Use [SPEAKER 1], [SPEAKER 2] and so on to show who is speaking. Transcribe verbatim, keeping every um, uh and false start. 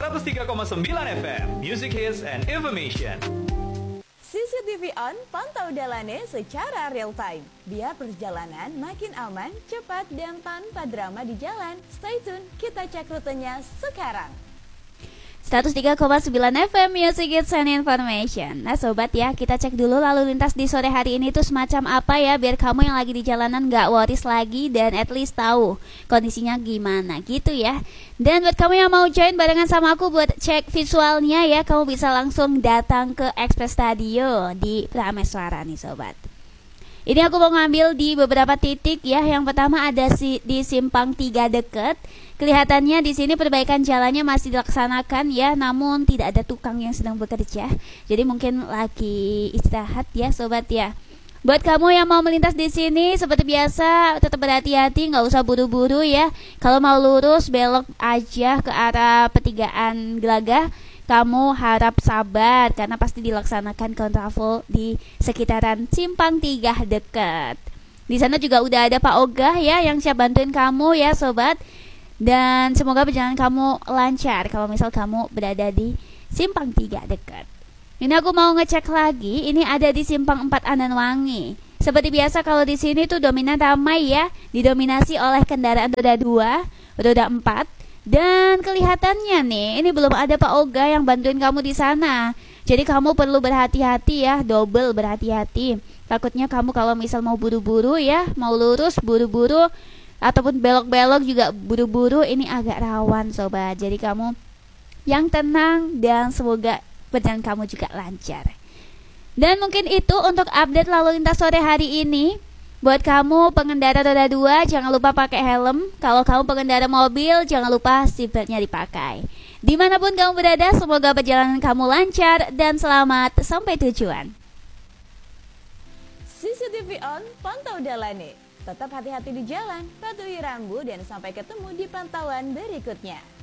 [SPEAKER 1] seratus tiga koma sembilan F M, Music Hits and Information.
[SPEAKER 2] C C T V on, pantau Dalane secara real time. Biar perjalanan makin aman, cepat, dan tanpa drama di jalan. Stay tune, kita cek rutenya sekarang.
[SPEAKER 3] seratus tiga koma sembilan F M Music Hits and Information. Nah sobat ya, kita cek dulu lalu lintas di sore hari ini tuh semacam apa ya, biar kamu yang lagi di jalanan gak worries lagi dan at least tahu kondisinya gimana gitu ya. Dan buat kamu yang mau join barengan sama aku buat cek visualnya ya, kamu bisa langsung datang ke Express Studio di Prameswara nih sobat. Ini aku mau ngambil di beberapa titik ya. Yang pertama ada si, di Simpang tiga deket. Kelihatannya di sini perbaikan jalannya masih dilaksanakan ya, namun tidak ada tukang yang sedang bekerja. Jadi mungkin lagi istirahat ya sobat ya. Buat kamu yang mau melintas di sini seperti biasa tetap berhati-hati, nggak usah buru-buru ya. Kalau mau lurus belok aja ke arah pertigaan Gelagah. Kamu harap sabar karena pasti dilaksanakan kontraflow di sekitaran Simpang tiga dekat. Di sana juga udah ada Pak Ogah ya yang siap bantuin kamu ya sobat. Dan semoga perjalanan kamu lancar kalau misal kamu berada di Simpang tiga dekat. Ini aku mau ngecek lagi, ini ada di Simpang empat Ananwangi. Seperti biasa kalau di sini tuh dominan ramai ya, didominasi oleh kendaraan roda dua, roda empat. Dan kelihatannya nih, ini belum ada Pak Oga yang bantuin kamu di sana. Jadi kamu perlu berhati-hati ya, double berhati-hati. Takutnya kamu kalau misal mau buru-buru ya, mau lurus buru-buru ataupun belok-belok juga buru-buru, ini agak rawan sobat. Jadi kamu yang tenang dan semoga perjalanan kamu juga lancar. Dan mungkin itu untuk update lalu lintas sore hari ini. Buat kamu pengendara roda dua, jangan lupa pakai helm. Kalau kamu pengendara mobil, jangan lupa seatbeltnya dipakai. Dimanapun kamu berada, semoga perjalanan kamu lancar dan selamat sampai tujuan.
[SPEAKER 2] C C T V on, pantau Dalane. Tetap hati-hati di jalan, patuhi rambu, dan sampai ketemu di pantauan berikutnya.